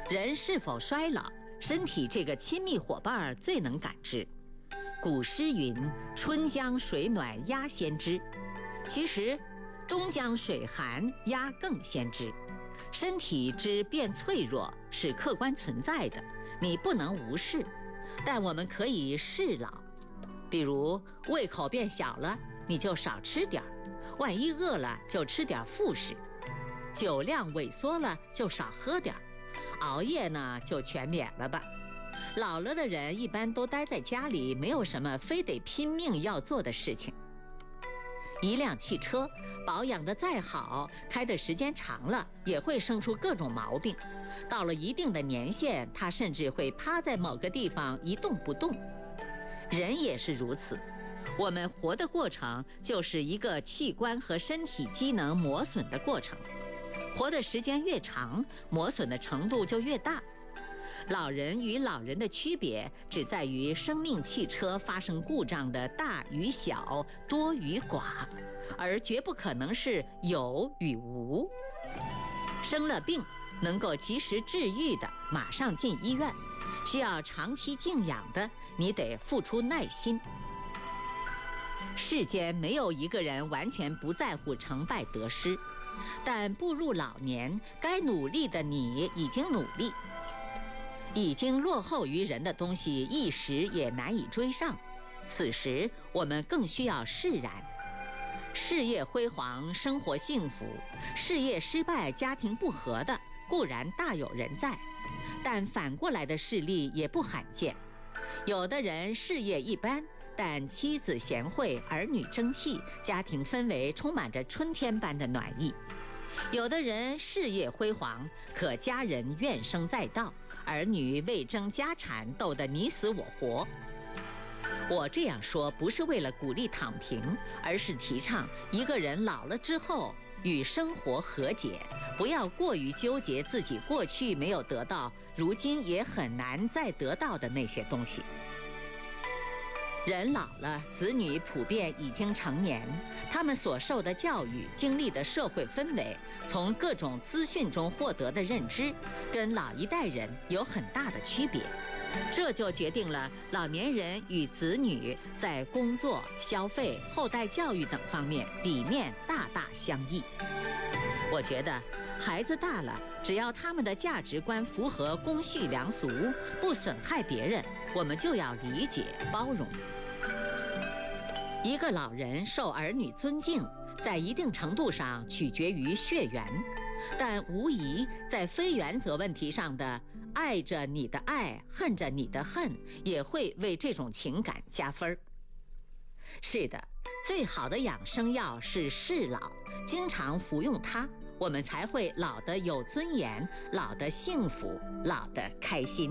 人是否衰老，身体这个亲密伙伴最能感知。古诗云：“春江水暖鸭先知。”其实，冬江水寒鸭更先知。身体之变脆弱是客观存在的，你不能无视。但我们可以示老，比如胃口变小了，你就少吃点儿；万一饿了，就吃点副食；酒量萎缩了，就少喝点儿；熬夜呢，就全免了吧。老了的人一般都待在家里，没有什么非得拼命要做的事情。一辆汽车保养得再好，开的时间长了，也会生出各种毛病。到了一定的年限，它甚至会趴在某个地方一动不动。人也是如此，我们活的过程就是一个器官和身体机能磨损的过程。活的时间越长，磨损的程度就越大。老人与老人的区别只在于生命汽车发生故障的大与小、多与寡，而绝不可能是有与无。生了病能够及时治愈的，马上进医院；需要长期静养的，你得付出耐心。世间没有一个人完全不在乎成败得失，但步入老年，该努力的你已经努力。已经落后于人的东西，一时也难以追上。此时我们更需要释然。事业辉煌，生活幸福；事业失败，家庭不和的固然大有人在，但反过来的事例也不罕见。有的人事业一般，但妻子贤惠，儿女争气，家庭氛围充满着春天般的暖意。有的人事业辉煌，可家人怨声载道，儿女为争家产斗得你死我活。我这样说不是为了鼓励躺平，而是提倡一个人老了之后与生活和解，不要过于纠结自己过去没有得到，如今也很难再得到的那些东西。人老了，子女普遍已经成年，他们所受的教育、经历的社会氛围，从各种资讯中获得的认知，跟老一代人有很大的区别。这就决定了老年人与子女在工作、消费、后代教育等方面理念大大相异。我觉得孩子大了，只要他们的价值观符合公序良俗，不损害别人，我们就要理解包容。一个老人受儿女尊敬，在一定程度上取决于血缘，但无疑在非原则问题上的爱着你的爱，恨着你的恨，也会为这种情感加分。是的，最好的养生药是适老，经常服用它，我们才会老得有尊严，老得幸福，老得开心。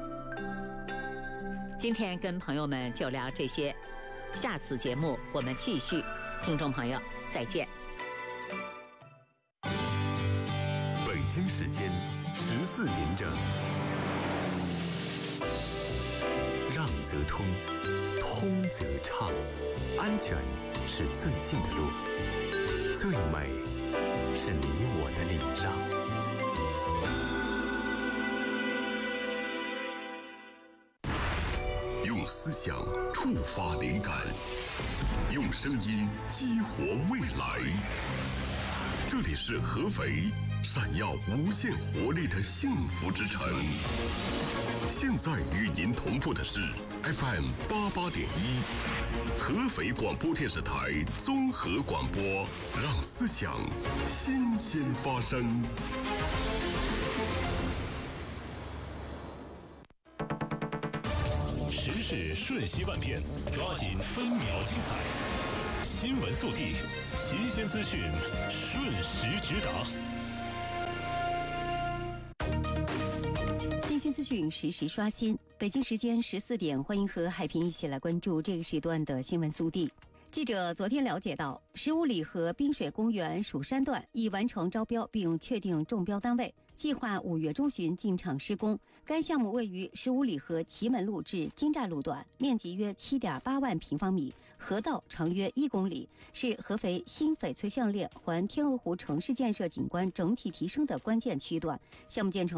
今天跟朋友们就聊这些，下次节目我们继续，听众朋友再见。 北京时间14点整，让则通，通则畅，安全是最近的路，最美是你我的礼让。用思想触发灵感，用声音激活未来。这里是合肥，闪耀无限活力的幸福之城。现在与您同步的是 FM 88.1，合肥广播电视台综合广播，让思想新鲜发生。 时事瞬息万变，抓紧分秒精彩。新闻速递，新鲜资讯，瞬时直达。 新鲜资讯实时刷新。北京时间14点，欢迎和海平一起来关注这个时段的新闻速递。记者昨天了解到，15里河滨水公园蜀山段已完成招标并确定中标单位，计划5月中旬进场施工。该项目位于15里河祁门路至金寨路段，面积约7.8万平方米，河道长约1公里，是合肥新翡翠项链环天鹅湖城市建设景观整体提升的关键区段。项目建成